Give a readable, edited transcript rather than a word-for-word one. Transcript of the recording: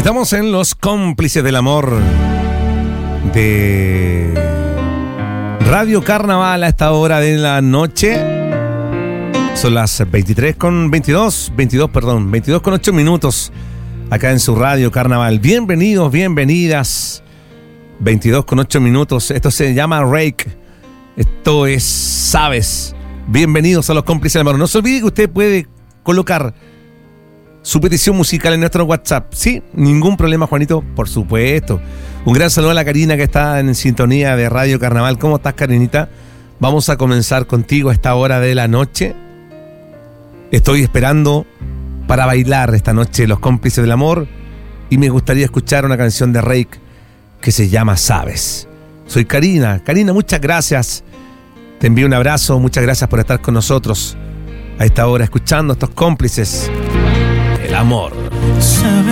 Estamos en Los Cómplices del Amor de Radio Carnaval a esta hora de la noche. Son las 22 con 8 minutos acá en su Radio Carnaval. Bienvenidos, bienvenidas. 22 con 8 minutos. Esto se llama Rake. Esto es Sabes. Bienvenidos a Los Cómplices del Amor. No se olvide que usted puede colocar su petición musical en nuestro WhatsApp. Sí, ningún problema, Juanito, por supuesto. Un gran saludo a la Karina que está en sintonía de Radio Carnaval. ¿Cómo estás, Karinita? Vamos a comenzar contigo a esta hora de la noche. Estoy esperando para bailar esta noche Los Cómplices del Amor y me gustaría escuchar una canción de Rake que se llama Sabes. Soy Karina. Karina, muchas gracias. Te envío un abrazo. Muchas gracias por estar con nosotros a esta hora escuchando estos cómplices del amor. Sabes